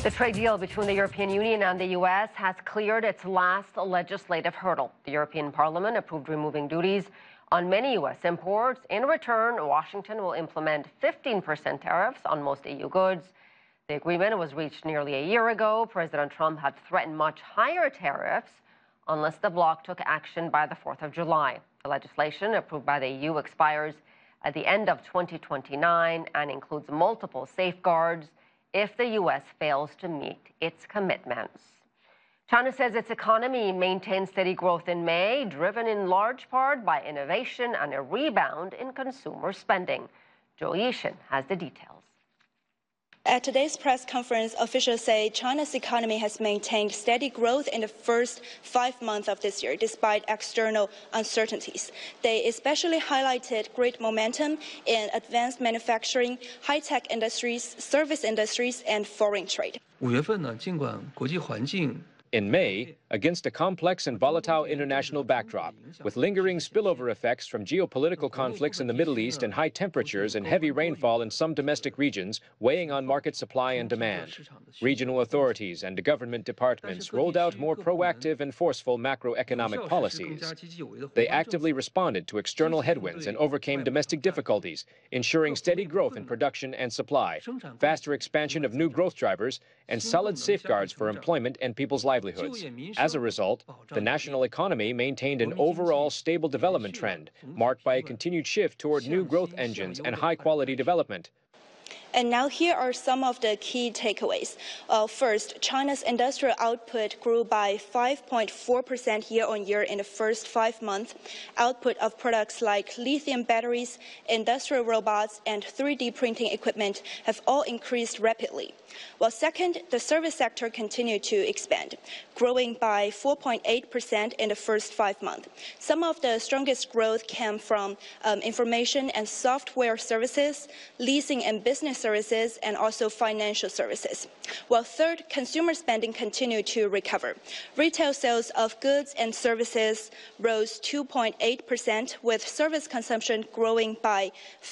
The trade deal between the European Union and the U.S. has cleared its last legislative hurdle. The European Parliament approved removing duties on many U.S. imports. In return, Washington will implement 15% tariffs on most EU goods. The agreement was reached nearly a year ago. President Trump had threatened much higher tariffs unless the bloc took action by the 4th of July. The legislation approved by the EU expires at the end of 2029 and includes multiple safeguards if the U.S. fails to meet its commitments. China says its economy maintained steady growth in May, driven in large part by innovation and a rebound in consumer spending. Zhou Yishen has the details. At today's press conference, officials say China's economy has maintained steady growth in the first 5 months of this year, despite external uncertainties. They especially highlighted great momentum in advanced manufacturing, high-tech industries, service industries, and foreign trade. 5月份呢，尽管国际环境 In May, against a complex and volatile international backdrop, with lingering spillover effects from geopolitical conflicts in the Middle East and high temperatures and heavy rainfall in some domestic regions weighing on market supply and demand, regional authorities and government departments rolled out more proactive and forceful macroeconomic policies. They actively responded to external headwinds and overcame domestic difficulties, ensuring steady growth in production and supply, faster expansion of new growth drivers, and solid safeguards for employment and people's livelihoods. As a result, the national economy maintained an overall stable development trend, marked by a continued shift toward new growth engines and high-quality development. And now here are some of the key takeaways. First, China's industrial output grew by 5.4% year-on-year in the first 5 months. Output of products like lithium batteries, industrial robots, and 3D printing equipment have all increased rapidly. While second, the service sector continued to expand, growing by 4.8% in the first 5 months. Some of the strongest growth came from information and software services, leasing and business services, and also financial services. While third, consumer spending continued to recover. Retail sales of goods and services rose 2.8%, with service consumption growing by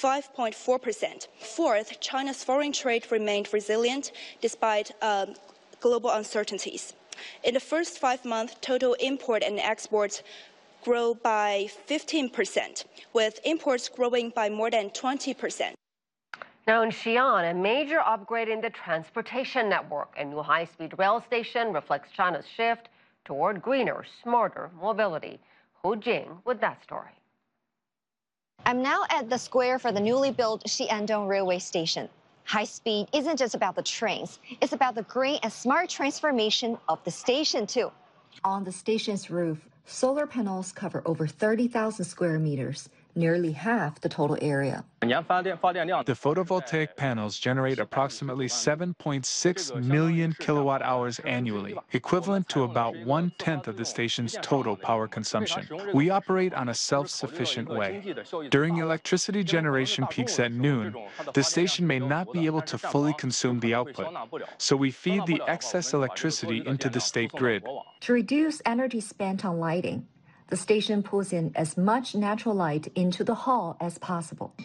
5.4%. Fourth, China's foreign trade remained resilient despite global uncertainties. In the first 5 months, total import and exports grew by 15%, with imports growing by more than 20%. Now in Xi'an, a major upgrade in the transportation network. A new high-speed rail station reflects China's shift toward greener, smarter mobility. Hu Jing with that story. I'm now at the square for the newly built Xi'andong Railway Station. High speed isn't just about the trains, it's about the green and smart transformation of the station too. On the station's roof, solar panels cover over 30,000 square meters, nearly half the total area. The photovoltaic panels generate approximately 7.6 million kilowatt hours annually, equivalent to about 1/10 of the station's total power consumption. We operate on a self-sufficient way. During electricity generation peaks at noon, the station may not be able to fully consume the output, so we feed the excess electricity into the state grid. To reduce energy spent on lighting, the station pulls in as much natural light into the hall as possible.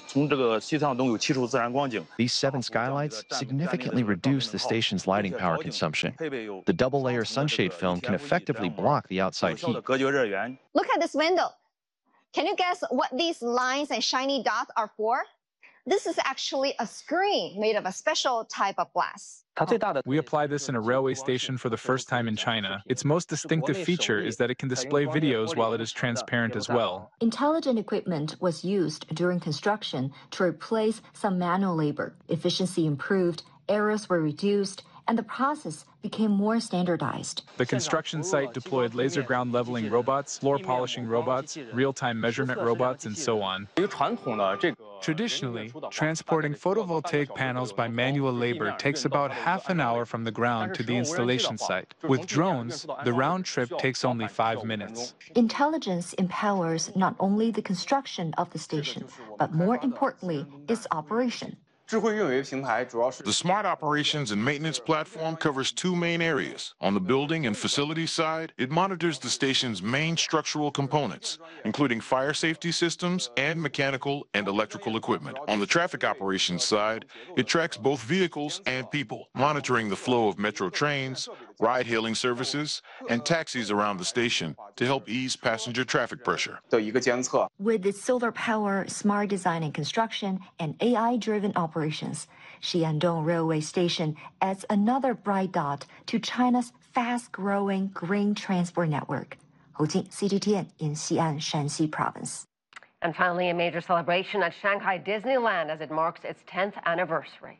These 7 skylights significantly reduce the station's lighting power consumption. The double-layer sunshade film can effectively block the outside heat. Look at this window. Can you guess what these lines and shiny dots are for? This is actually a screen made of a special type of glass. We apply this in a railway station for the first time in China. Its most distinctive feature is that it can display videos while it is transparent as well. Intelligent equipment was used during construction to replace some manual labor. Efficiency improved, errors were reduced, and the process became more standardized. The construction site deployed laser ground leveling robots, floor polishing robots, real-time measurement robots, and so on. Traditionally, transporting photovoltaic panels by manual labor takes about half an hour from the ground to the installation site. With drones, the round trip takes only 5 minutes. Intelligence empowers not only the construction of the station, but more importantly, its operation. The smart operations and maintenance platform covers two main areas. On the building and facilities side, it monitors the station's main structural components, including fire safety systems and mechanical and electrical equipment. On the traffic operations side, it tracks both vehicles and people, monitoring the flow of metro trains, ride-hailing services, and taxis around the station to help ease passenger traffic pressure. With its solar power, smart design and construction, and AI-driven operations, Xiandong Railway Station adds another bright dot to China's fast-growing green transport network. Hou Jing, CGTN in Xi'an, Shanxi Province. And finally, a major celebration at Shanghai Disneyland as it marks its 10th anniversary.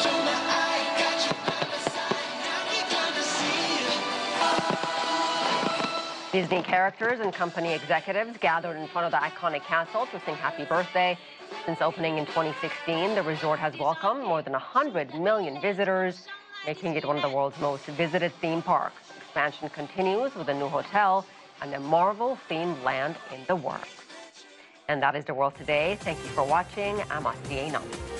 Disney characters and company executives gathered in front of the iconic castle to sing happy birthday. Since opening in 2016, the resort has welcomed more than 100 million visitors, making it one of the world's most visited theme parks. Expansion continues with a new hotel and a Marvel-themed land in the works. And that is the world today. Thank you for watching. I'm Asiye Nam.